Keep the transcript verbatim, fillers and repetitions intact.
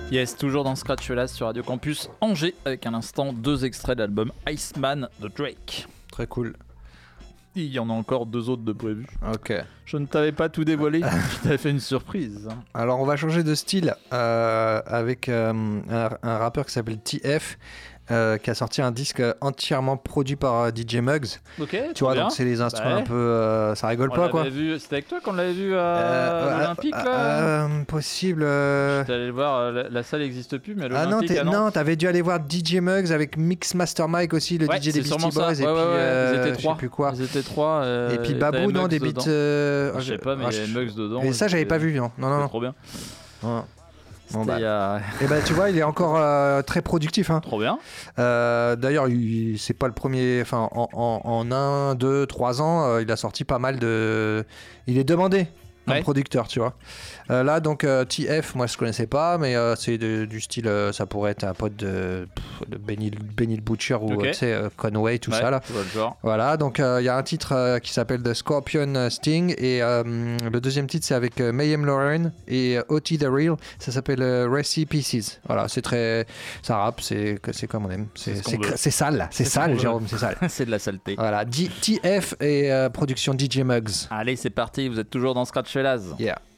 Yes, toujours dans Scratch Las sur Radio Campus Angers, avec à l'instant deux extraits de l'album Iceman de Drake. Très cool. Il y en a encore deux autres de prévus. Ok. Je ne t'avais pas tout dévoilé, je t'avais fait une surprise. Alors on va changer de style euh, avec euh, un, un rappeur qui s'appelle T F. Euh, qui a sorti un disque entièrement produit par euh, D J Muggs. Ok, tu vois, bien. donc c'est les instruments bah ouais. un peu. Euh, ça rigole On pas quoi. Vu, c'était avec toi qu'on l'avait vu à euh, l'Olympique euh, là euh, Possible. Euh... J'étais allé le voir, la, la salle n'existe plus, mais à ah l'Olympique. non, non, t'avais dû aller voir D J Muggs avec Mix Master Mike aussi, le ouais, D J des Beastie Boys. Ça. Et ouais, puis, ouais, ouais. euh, Ils étaient trois. Je sais plus quoi. Ils étaient trois. Euh, et puis Babou, non, des beats. Euh... Je sais pas, mais il y avait Muggs dedans. Et ça, j'avais pas vu, non. Non, non. Trop bien. Ouais. Bon bah. A... Et bah tu vois, il est encore euh, très productif. Hein. Trop bien. Euh, d'ailleurs, il, c'est pas le premier. Enfin, en, en, en un, deux, trois ans, euh, il a sorti pas mal de. Il est demandé comme ouais. producteur, tu vois. Euh, là, donc euh, T F, moi je connaissais pas, mais euh, c'est de, du style, euh, ça pourrait être un pote de, de Benny, Benny the Butcher ou okay. tu sais euh, Conway, tout ouais, ça là. Voilà, donc il euh, y a un titre euh, qui s'appelle The Scorpion Sting et euh, le deuxième titre c'est avec euh, Mayhem Lauren et euh, O T The Real. Ça s'appelle euh, Racy Pieces. Voilà, c'est très, ça rappe, c'est c'est comme on aime. C'est c'est, c'est, c'est sale, c'est, c'est sale, Jérôme, c'est sale. C'est de la saleté. Voilà, D- T F et euh, production D J Muggs. Allez, c'est parti. Vous êtes toujours dans Scratch Las. Yeah.